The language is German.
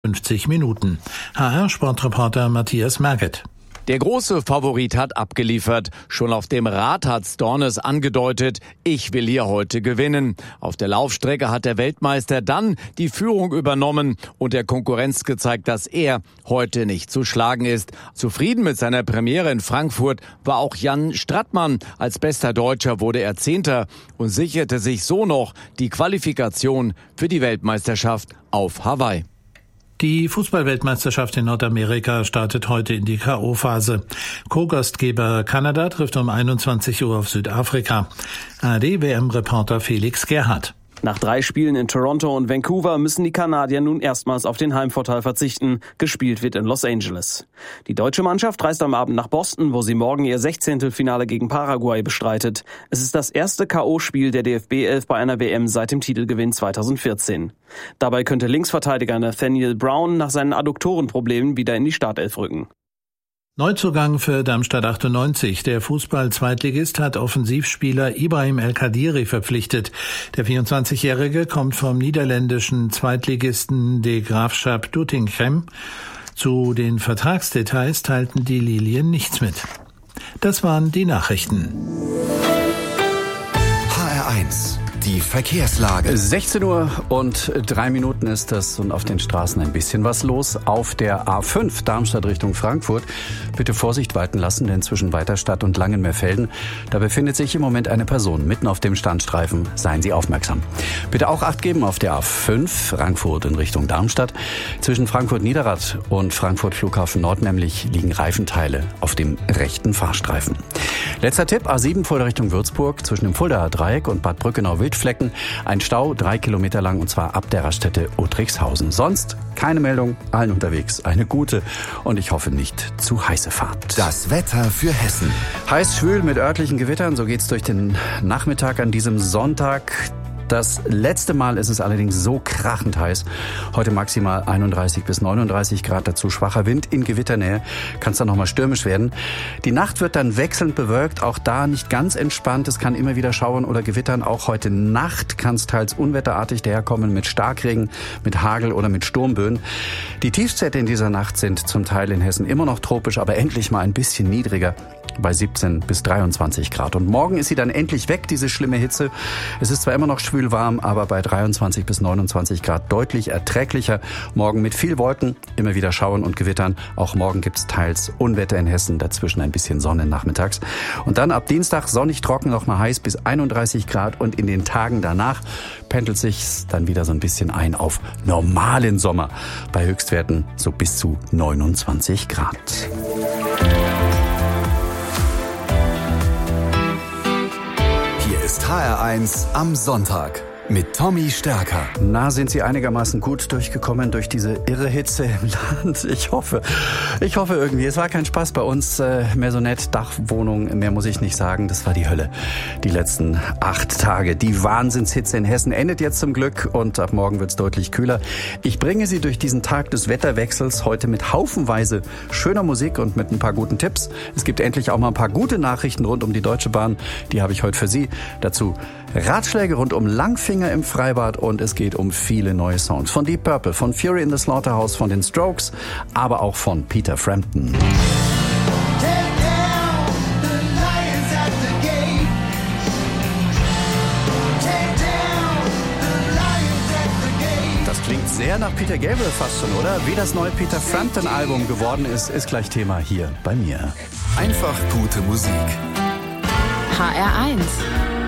50 Minuten. HR-Sportreporter Matthias Merget. Der große Favorit hat abgeliefert. Schon auf dem Rad hat Stornes angedeutet, ich will hier heute gewinnen. Auf der Laufstrecke hat der Weltmeister dann die Führung übernommen und der Konkurrenz gezeigt, dass er heute nicht zu schlagen ist. Zufrieden mit seiner Premiere in Frankfurt war auch Jan Strattmann. Als bester Deutscher wurde er Zehnter und sicherte sich so noch die Qualifikation für die Weltmeisterschaft auf Hawaii. Die Fußball-Weltmeisterschaft in Nordamerika startet heute in die K.O.-Phase. Co-Gastgeber Kanada trifft um 21 Uhr auf Südafrika. ARD-WM-Reporter Felix Gerhardt. Nach 3 Spielen in Toronto und Vancouver müssen die Kanadier nun erstmals auf den Heimvorteil verzichten. Gespielt wird in Los Angeles. Die deutsche Mannschaft reist am Abend nach Boston, wo sie morgen ihr 16. Finale gegen Paraguay bestreitet. Es ist das erste K.O.-Spiel der DFB-11 bei einer WM seit dem Titelgewinn 2014. Dabei könnte Linksverteidiger Nathaniel Brown nach seinen Adduktorenproblemen wieder in die Startelf rücken. Neuzugang für Darmstadt 98. Der Fußball-Zweitligist hat Offensivspieler Ibrahim El Kadiri verpflichtet. Der 24-Jährige kommt vom niederländischen Zweitligisten De Graafschap Doetinchem. Zu den Vertragsdetails teilten die Lilien nichts mit. Das waren die Nachrichten. HR1. Die Verkehrslage. 16 Uhr und 3 Minuten ist das und auf den Straßen ein bisschen was los. Auf der A5 Darmstadt Richtung Frankfurt bitte Vorsicht walten lassen, denn zwischen Weiterstadt und Langenmeerfelden, da befindet sich im Moment eine Person mitten auf dem Standstreifen. Seien Sie aufmerksam. Bitte auch Acht geben auf der A5 Frankfurt in Richtung Darmstadt. Zwischen Frankfurt-Niederrad und Frankfurt Flughafen Nord nämlich liegen Reifenteile auf dem rechten Fahrstreifen. Letzter Tipp, A7 Fulda Richtung Würzburg zwischen dem Fuldaer Dreieck und Bad Brückenau-Wildflecken. Ein Stau 3 Kilometer lang und zwar ab der Raststätte Uttrichshausen. Sonst keine Meldung, allen unterwegs. Eine gute und ich hoffe nicht zu heiße Fahrt. Das Wetter für Hessen. Heiß, schwül mit örtlichen Gewittern, so geht's durch den Nachmittag an diesem Sonntag. Das letzte Mal ist es allerdings so krachend heiß. Heute maximal 31 bis 39 Grad, dazu schwacher Wind in Gewitternähe. Kann es dann nochmal stürmisch werden. Die Nacht wird dann wechselnd bewölkt, auch da nicht ganz entspannt. Es kann immer wieder schauern oder gewittern. Auch heute Nacht kann es teils unwetterartig daherkommen mit Starkregen, mit Hagel oder mit Sturmböen. Die Tiefstwerte in dieser Nacht sind zum Teil in Hessen immer noch tropisch, aber endlich mal ein bisschen niedriger, bei 17 bis 23 Grad. Und morgen ist sie dann endlich weg, diese schlimme Hitze. Es ist zwar immer noch schwül warm, aber bei 23 bis 29 Grad deutlich erträglicher. Morgen mit viel Wolken, immer wieder Schauern und Gewittern. Auch morgen gibt's teils Unwetter in Hessen, dazwischen ein bisschen Sonne nachmittags. Und dann ab Dienstag sonnig trocken, noch mal heiß bis 31 Grad. Und in den Tagen danach pendelt sich's dann wieder so ein bisschen ein auf normalen Sommer. Bei Höchstwerten so bis zu 29 Grad. Ist HR1 am Sonntag mit Tommy Stärker. Na, sind Sie einigermaßen gut durchgekommen durch diese irre Hitze im Land? Ich hoffe irgendwie. Es war kein Spaß bei uns. Mehr so nett, Dachwohnung, mehr muss ich nicht sagen. Das war die Hölle. Die letzten 8 Tage. Die Wahnsinnshitze in Hessen endet jetzt zum Glück und ab morgen wird's deutlich kühler. Ich bringe Sie durch diesen Tag des Wetterwechsels heute mit haufenweise schöner Musik und mit ein paar guten Tipps. Es gibt endlich auch mal ein paar gute Nachrichten rund um die Deutsche Bahn. Die habe ich heute für Sie. Dazu Ratschläge rund um Langfinger im Freibad und es geht um viele neue Songs. Von Deep Purple, von Fury in the Slaughterhouse, von den Strokes, aber auch von Peter Frampton. Das klingt sehr nach Peter Gabriel fast schon, oder? Wie das neue Peter Frampton-Album geworden ist, ist gleich Thema hier bei mir. Einfach gute Musik. HR1